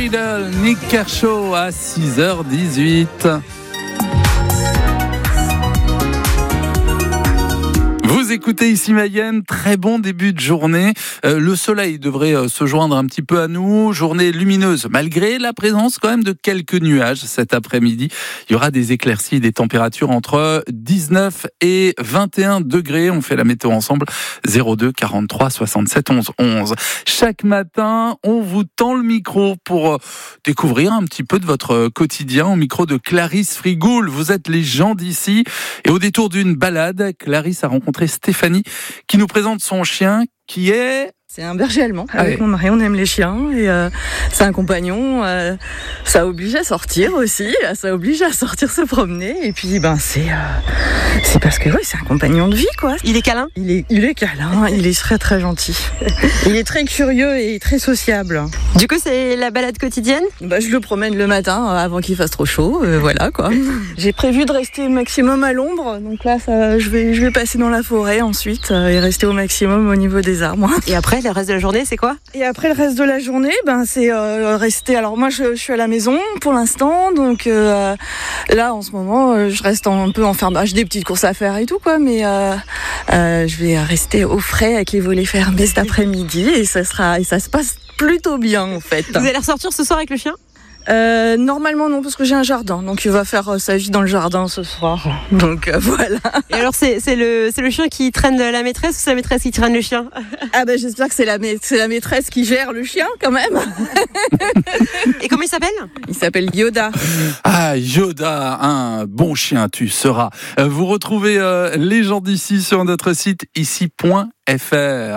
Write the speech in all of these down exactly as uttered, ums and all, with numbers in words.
Riddle, Nick Kershaw à six heures dix-huit. Vous écoutez ici Mayenne, très bon début de journée. Euh, le soleil devrait euh, se joindre un petit peu à nous. Journée lumineuse, malgré la présence quand même de quelques nuages cet après-midi. Il y aura des éclaircies, des températures entre dix-neuf et vingt et un degrés. On fait la météo ensemble, zéro deux quarante-trois soixante-sept onze onze. Chaque matin, on vous tend le micro pour euh, découvrir un petit peu de votre quotidien. Au micro de Clarisse Frigoul, vous êtes les gens d'ici. Et au détour d'une balade, Clarisse a rencontré Stéphanie qui nous présente son chien qui est... C'est un berger allemand. Ah Avec oui. mon mari, on aime les chiens et euh, c'est un compagnon. Euh, ça oblige à sortir aussi. Ça oblige à sortir se promener. Et puis, ben, c'est euh, c'est parce que oui, c'est un compagnon de vie, quoi. Il est câlin. Il est, il est câlin. Il est très très gentil. Il est très curieux et très sociable. Du coup, c'est la balade quotidienne. Bah, je le promène le matin euh, avant qu'il fasse trop chaud. Euh, voilà, quoi. J'ai prévu de rester au maximum à l'ombre. Donc là, ça, je vais, je vais passer dans la forêt ensuite euh, et rester au maximum au niveau des arbres. Et après, le reste de la journée, c'est quoi? Et après le reste de la journée, ben c'est euh, rester. Alors moi, je, je suis à la maison pour l'instant, donc euh, là en ce moment, euh, je reste un peu enfermée. J'ai des petites courses à faire et tout quoi, mais euh, euh, je vais rester au frais avec les volets fermés cet après-midi et ça sera et ça se passe plutôt bien en fait. Vous allez ressortir ce soir avec le chien? Euh, normalement non, parce que j'ai un jardin, donc il va faire euh, sa vie dans le jardin ce soir. Donc euh, voilà. Et alors, c'est, c'est, le, c'est le chien qui traîne la maîtresse ou c'est la maîtresse qui traîne le chien? Ah ben j'espère que c'est la, ma- c'est la maîtresse qui gère le chien quand même. Et comment il s'appelle? Il s'appelle Yoda. Ah, Yoda, un bon chien tu seras. Euh, Vous retrouvez euh, les gens d'ici sur notre site ici point f r.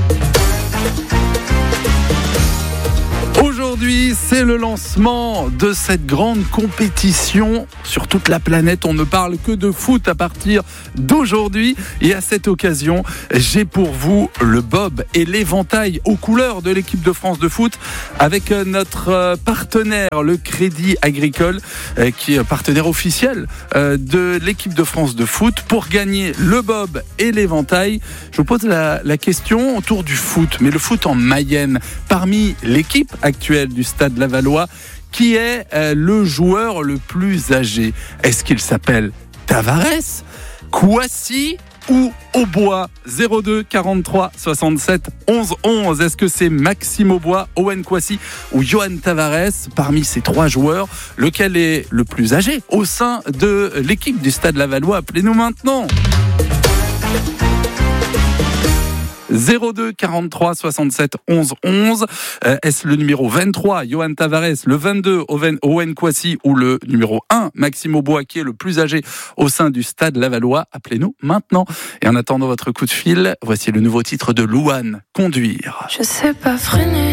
Aujourd'hui, c'est le lancement de cette grande compétition sur toute la planète. On ne parle que de foot à partir d'aujourd'hui. Et à cette occasion, j'ai pour vous le bob et l'éventail aux couleurs de l'équipe de France de foot avec notre partenaire, le Crédit Agricole, qui est partenaire officiel de l'équipe de France de foot. Pour gagner le bob et l'éventail, je vous pose la, la question autour du foot, mais le foot en Mayenne. Parmi l'équipe actuelle du Stade Lavallois, qui est euh, le joueur le plus âgé? Est-ce qu'il s'appelle Tavares, Kouassi ou Aubois? Zéro deux quarante-trois soixante-sept onze onze. Est-ce que c'est Maxime Aubois, Owen Kouassi ou Johan Tavares? Parmi ces trois joueurs, lequel est le plus âgé au sein de l'équipe du Stade Lavallois? Appelez-nous maintenant. zéro deux quarante-trois soixante-sept onze onze. Euh, est-ce le numéro vingt-trois, Johan Tavares, le vingt-deux, Owen, Owen Kouassi ou le numéro un, Maxime Aubois, qui est le plus âgé au sein du Stade Lavallois? Appelez-nous maintenant. Et en attendant votre coup de fil, voici le nouveau titre de Louane, Conduire. Je sais pas freiner.